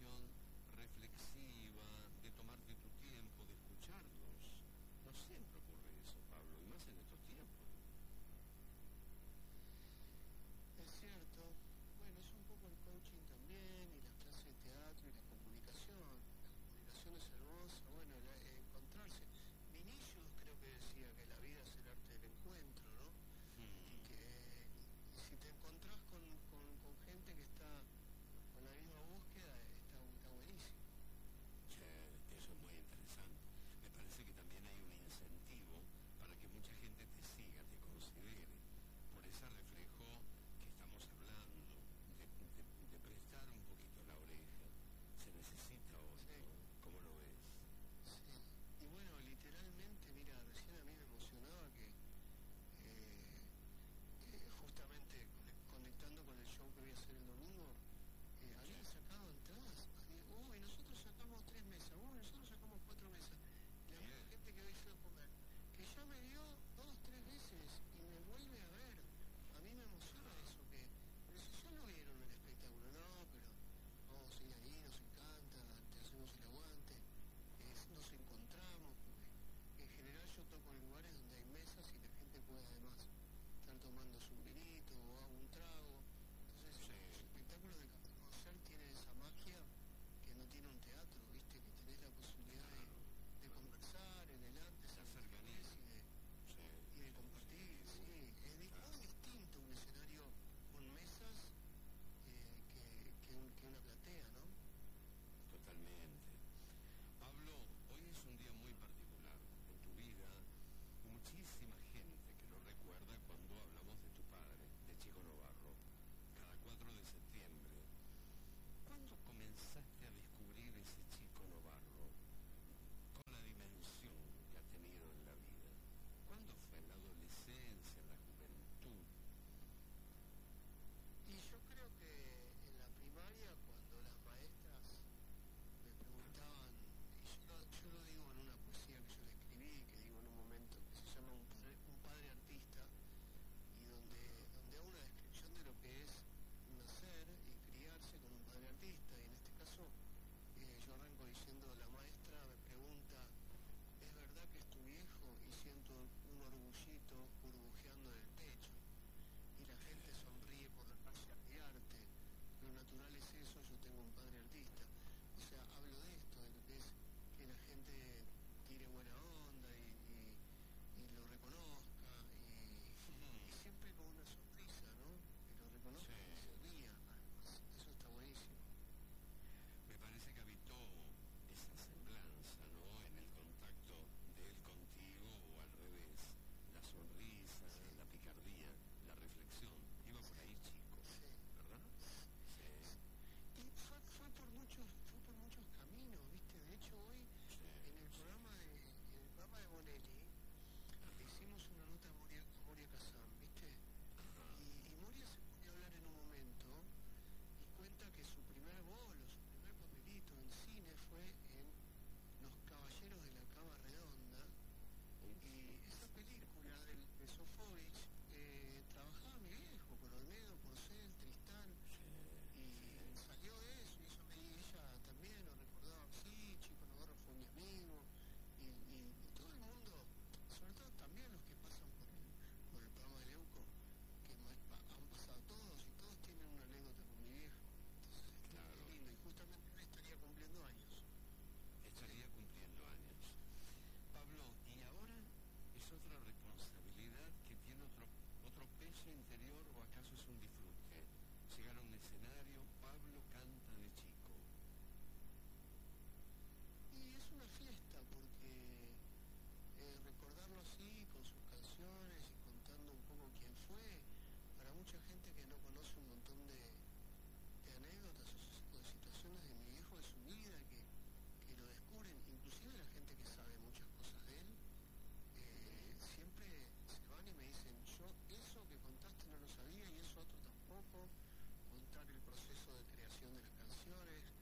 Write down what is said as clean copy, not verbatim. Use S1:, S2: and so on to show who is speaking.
S1: cuestión reflexiva, de tomarte tu tiempo, de escucharlos. No siempre ocurre eso, Pablo, y más en estos tiempos.
S2: Es cierto. Bueno, es un poco el coaching también, y las clases de teatro, y la comunicación. La comunicación es hermosa, bueno, encontrarse. Vinicius creo que decía que la vida es el arte del encuentro, ¿no? Y que si te encontrás con gente que está con la misma búsqueda, está buenísimo.
S1: Eso es muy interesante. Me parece que también hay un incentivo para que mucha gente te siga, te considere, por ese reflejo que estamos hablando, de prestar un poquito la oreja. Se necesita hoy,
S2: Sí.
S1: ¿no? ¿Cómo lo ves?
S2: Sí. Y bueno, literalmente, mira, recién a mí me emocionaba que justamente conectando con el show que voy a hacer el domingo, habían sacado entradas. Uy, nosotros sacamos 3 mesas, uy, nosotros sacamos 4 mesas. Y la misma gente que hoy fue a comer, que ya me dio 2, 3 veces y me vuelve a ver. A mí me emociona eso, porque si ya lo vieron el espectáculo, no, pero vamos a ir ahí, nos encanta, te hacemos el aguante, nos encontramos, porque en general yo toco en lugares donde hay mesas y la gente puede además estar tomándose un vinito o un trago. Entonces, los espectáculos de conocer tienen esa magia que no tiene un teatro, ¿viste? Que tenés la posibilidad de conversar en el antes,
S1: La
S2: en el
S1: cercanía.
S2: después y de compartir, sí. Es muy distinto un escenario con mesas que una platea, ¿no?
S1: Totalmente. Pablo, hoy es un día muy particular en tu vida. Muchísima gente que lo recuerda cuando hablamos de tu padre, de Chico Novarro, cada 4 de septiembre. ¿Cuándo comenzaste a descubrir ese Chico Novarro con la dimensión que ha tenido en la vida? ¿Cuándo fue? ¿En la adolescencia, en la juventud?
S2: Y yo creo que en la primaria, cuando las maestras me preguntaban, y yo lo digo en una poesía que yo le escribí, que digo en un momento, que se llama Un padre artista, y donde hago una descripción de lo que es nacer y criarse con un padre artista. Y en este caso, yo arranco diciendo, la maestra me pregunta, ¿es verdad que es tu viejo? Y siento un orgullito burbujeando en el pecho. Y la gente sonríe por la magia de arte. Lo natural es eso, yo tengo un padre artista. O sea, hablo de esto, de lo que es que la gente tire buena onda y lo reconozca, y siempre con una sonrisa, ¿no? Que lo reconozca y se ría. Eso está buenísimo.
S1: Me parece que habitó esa semblanza, ¿no? En el contacto de él contigo o al revés. La sonrisa, la picardía, la reflexión. Iba por ahí, Chico,
S2: Sí.
S1: ¿verdad? Sí.
S2: Y fue por muchos caminos, ¿viste? De hecho, hoy en el programa de Bonelli hicimos una nota a Moria Kazan, ¿viste? Y Moria se pone a hablar en un momento y cuenta que su primer bolo, su primer papelito en cine fue en Los Caballeros de la Cama Redonda. Y esa película de Sofovich, trabajaba mi viejo, con Olmedo, Porcel, Tristán, y salió eso, y ella también lo recordaba, sí, Chico Novarro fue mi amigo, y todo el mundo, sobre todo también los que pasan por el programa de Leuco, que han pasado todos, y todos tienen una anécdota con mi viejo. Entonces,
S1: Claro.
S2: es lindo, y justamente hoy estaría cumpliendo años.
S1: Estaría cumpliendo años. Pablo, ¿y ahora es otra responsabilidad que tiene otro peso interior o acaso es un disfrute? Llegar a un escenario, Pablo canta de Chico.
S2: Y es una fiesta, porque recordarlo así, con sus canciones y contando un poco quién fue, para mucha gente que no conoce un montón de anécdotas o de situaciones de mi viejo, de su vida, que lo descubren, inclusive la gente que sabe muchas cosas de él, siempre se van y me dicen, yo eso que contaste no lo sabía y eso otro tampoco, contar el proceso de creación de las canciones,